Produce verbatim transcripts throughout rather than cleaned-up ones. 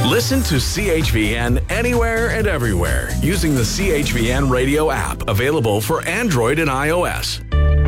Listen to C H V N anywhere and everywhere using the C H V N radio app, available for Android and iOS.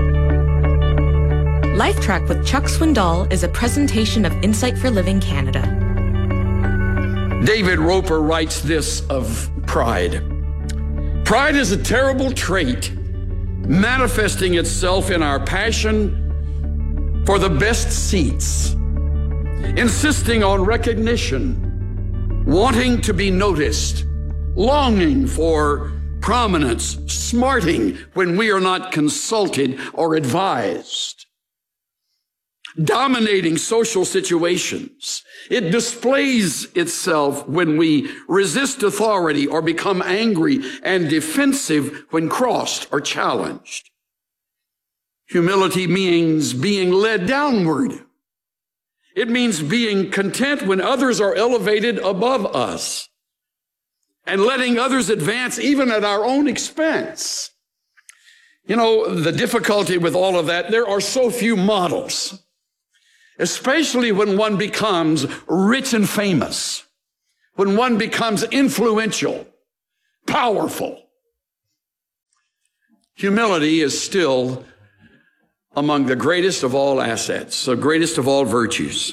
LifeTrack with Chuck Swindoll is a presentation of Insight for Living Canada. David Roper writes this of pride. Pride is a terrible trait, manifesting itself in our passion for the best seats, insisting on recognition, wanting to be noticed, longing for prominence, smarting when we are not consulted or advised, dominating social situations. It displays itself when we resist authority or become angry and defensive when crossed or challenged. Humility means being led downward. It means being content when others are elevated above us and letting others advance even at our own expense. You know, the difficulty with all of that, there are so few models, especially when one becomes rich and famous, when one becomes influential, powerful. Humility is still among the greatest of all assets, the greatest of all virtues.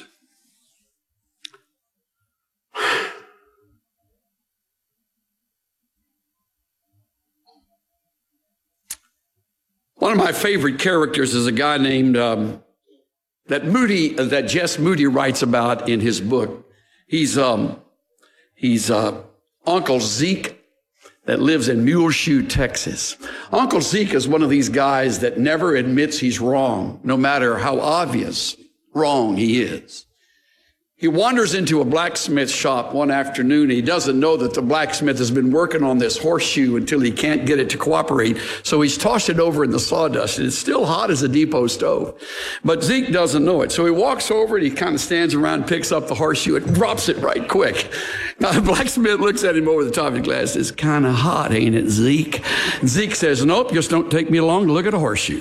One of my favorite characters is a guy named um, that Moody, uh, that Jess Moody writes about in his book. He's um, he's uh, Uncle Zeke that lives in Muleshoe, Texas. Uncle Zeke is one of these guys that never admits he's wrong, no matter how obvious wrong he is. He wanders into a blacksmith shop one afternoon. He doesn't know that the blacksmith has been working on this horseshoe until he can't get it to cooperate. So he's tossed it over in the sawdust, and it's still hot as a depot stove. But Zeke doesn't know it. So he walks over and he kind of stands around, picks up the horseshoe, and drops it right quick. Now the blacksmith looks at him over the top of the glass and says, "Kind of hot, ain't it, Zeke?" And Zeke says, "Nope, just don't take me long to look at a horseshoe."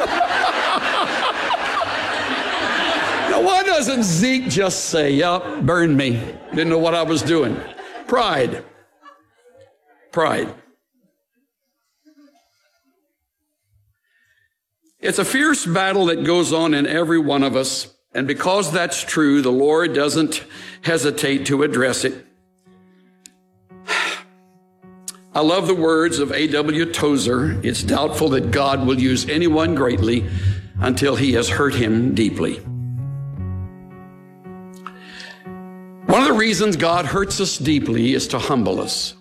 Why doesn't Zeke just say, "Yup, burned me. Didn't know what I was doing"? Pride. Pride. It's a fierce battle that goes on in every one of us. And because that's true, the Lord doesn't hesitate to address it. I love the words of A W Tozer. It's doubtful that God will use anyone greatly until he has hurt him deeply. One of the reasons God hurts us deeply is to humble us.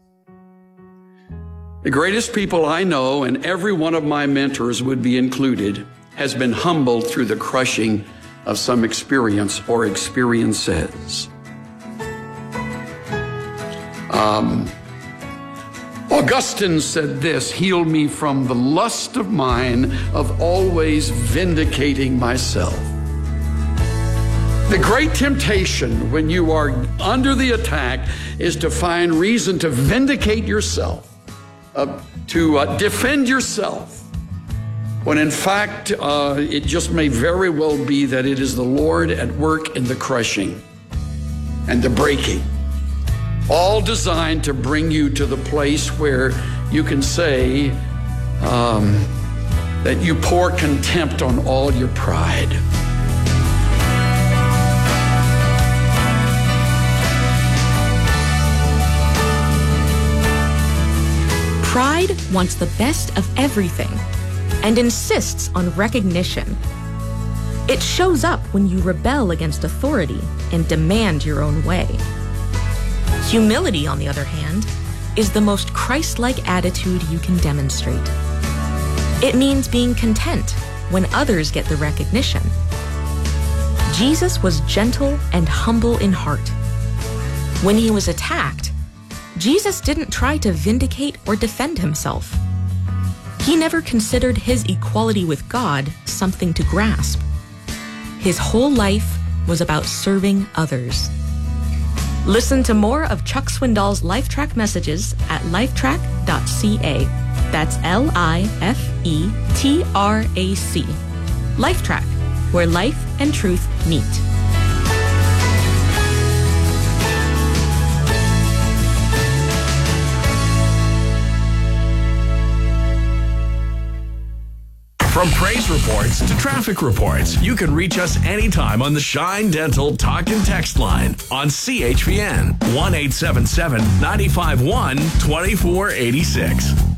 The greatest people I know, and every one of my mentors would be included, has been humbled through the crushing of some experience or experiences. Um, Augustine said this: "Heal me from the lust of mine of always vindicating myself." The great temptation when you are under the attack is to find reason to vindicate yourself, uh, to uh, defend yourself, when in fact uh, it just may very well be that it is the Lord at work in the crushing and the breaking, all designed to bring you to the place where you can say um, that you pour contempt on all your pride. Pride wants the best of everything and insists on recognition. It shows up when you rebel against authority and demand your own way. Humility, on the other hand, is the most Christ-like attitude you can demonstrate. It means being content when others get the recognition. Jesus was gentle and humble in heart. When he was attacked, Jesus didn't try to vindicate or defend himself. He never considered his equality with God something to grasp. His whole life was about serving others. Listen to more of Chuck Swindoll's LifeTrack messages at lifetrack dot c a. That's L I F E T R A C. LifeTrack, where life and truth meet. From praise reports to traffic reports, you can reach us anytime on the Shine Dental Talk and Text line on C H V N one eight seven seven, nine five one, two four eight six.